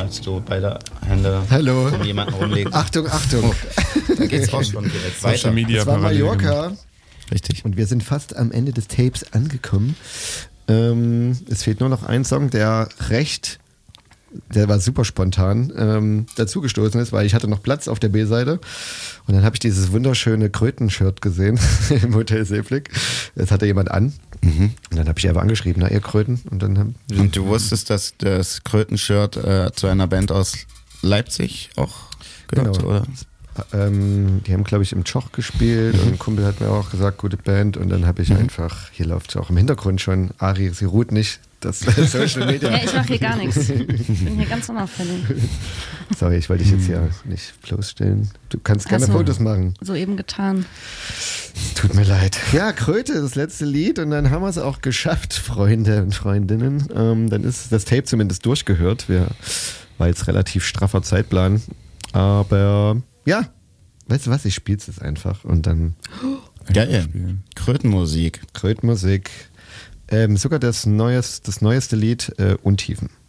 als du beide Hände Hallo. um jemanden rumlegst. Achtung, Achtung. Da geht's auch schon direkt Social weiter. Media Das war parallel Mallorca. gemacht. Richtig. Und wir sind fast am Ende des Tapes angekommen. Es fehlt nur noch ein Song, der war super spontan, dazugestoßen ist, weil ich hatte noch Platz auf der B-Seite. Und dann habe ich dieses wunderschöne Kröten-Shirt gesehen im Hotel Seeblick. Das hatte jemand an. Und dann habe ich einfach angeschrieben, na ihr Kröten. Und du wusstest, dass das Kröten-Shirt zu einer Band aus Leipzig auch gehört, Genau. oder? Die haben, glaube ich, im Tschoch gespielt und ein Kumpel hat mir auch gesagt, gute Band. Und dann habe ich einfach, hier läuft es auch im Hintergrund schon, Ari, sie ruht nicht, das Social Media. Ja, ich mache hier gar nichts. Ich bin hier ganz unauffällig. Sorry, ich wollte dich jetzt hier nicht bloßstellen. Du kannst gerne Hast du Fotos machen. Soeben getan. Tut mir leid. Ja, Kröte, das letzte Lied und dann haben wir es auch geschafft, Freunde und Freundinnen. Dann ist das Tape zumindest durchgehört. War jetzt relativ straffer Zeitplan. Aber ja, weißt du was, ich spiel's jetzt einfach und dann Geil. Krötenmusik. Krötenmusik. Sogar das neueste Lied, Untiefen.